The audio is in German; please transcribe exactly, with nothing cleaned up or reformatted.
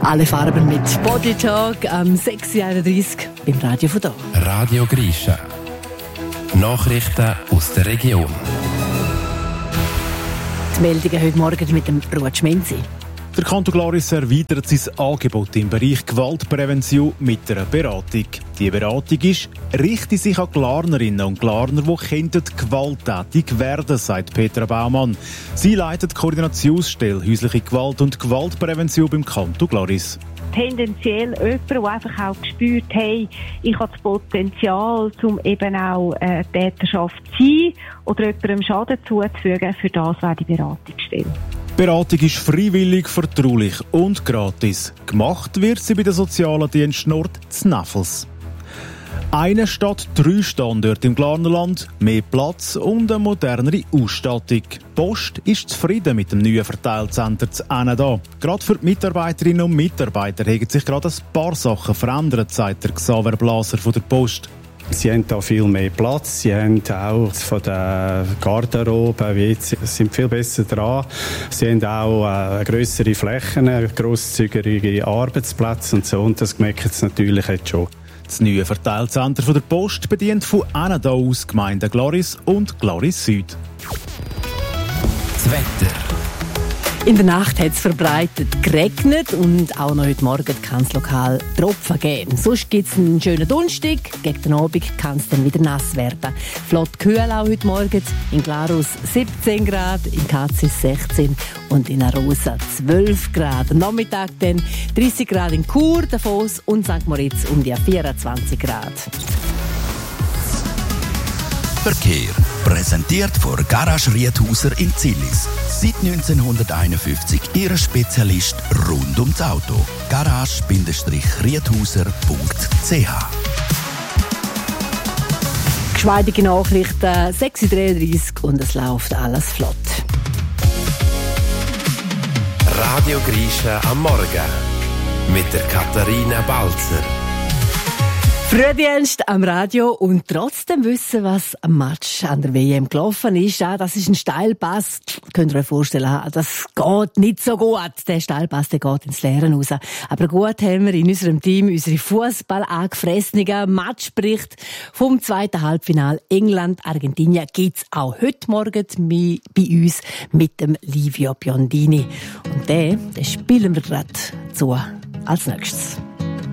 Alle Farben mit Body Talk am sechs Uhr einunddreißig beim Radio von da. Radio Grisha. Nachrichten aus der Region. Die Meldungen heute Morgen mit dem Ruud Schmenzi. Der Kanton Glaris erweitert sein Angebot im Bereich Gewaltprävention mit einer Beratung. Die Beratung ist, richte sich an Glarnerinnen und Glarner, die gewalttätig werden können, sagt Petra Baumann. Sie leitet die Koordinationsstelle häusliche Gewalt und Gewaltprävention beim Kanton Glaris. Tendenziell jemand, der einfach auch gespürt hat, hey, ich habe das Potenzial, um eben auch äh, Täterschaft zu sein oder jemandem Schaden zuzufügen, für das wäre die Beratungsstelle. Die Beratung ist freiwillig, vertraulich und gratis. Gemacht wird sie bei den sozialen Dienst Nord zu Neffels. Eine Stadt, drei Standorte im Glarnerland, mehr Platz und eine modernere Ausstattung. Die Post ist zufrieden mit dem neuen Verteilcenter zu Enna. Gerade für die Mitarbeiterinnen und Mitarbeiter haben sich gerade ein paar Sachen verändert, sagt der Xaver Blaser von der Post. Sie haben da viel mehr Platz, sie haben auch von der Garderobe, wie jetzt, sind viel besser dran. Sie haben auch äh, grössere Flächen, grosszügige Arbeitsplätze und so, und das merkt es natürlich jetzt schon. Das neue Verteilcenter von der Post bedient von Enna aus Gemeinden Glaris und Glaris Süd. Das Wetter. In der Nacht hat es verbreitet geregnet und auch noch heute Morgen kann es lokal Tropfen geben. Sonst gibt es einen schönen Donnerstag. Gegen den Abend kann es dann wieder nass werden. Flott kühl auch heute Morgen. In Glarus siebzehn Grad, in Katzis sechzehn und in Arosa zwölf Grad. Am Nachmittag dann dreißig Grad in Chur, Davos und Sankt Moritz um die vierundzwanzig Grad. Verkehr. Präsentiert von Garage Riedhauser in Zillis. Seit neunzehnhunderteinundfünfzig Ihr Spezialist rund ums Auto. garage Riedhauser punkt c h. Geschmeidige Nachrichten, sechs Uhr dreiunddreißig und es läuft alles flott. Radio Grisha am Morgen mit der Katharina Balzer. Frühdienst am Radio und trotzdem wissen, was am Match an der W M gelaufen ist. Ja, das ist ein Steilpass. Könnt ihr euch vorstellen, das geht nicht so gut. Der Steilpass, der geht ins Leere raus. Aber gut haben wir in unserem Team unsere Fußball-angefressenen Matchbericht vom zweiten Halbfinale England-Argentinien gibt's auch heute Morgen bei uns mit dem Livio Biondini. Und den, den spielen wir gerade zu als nächstes.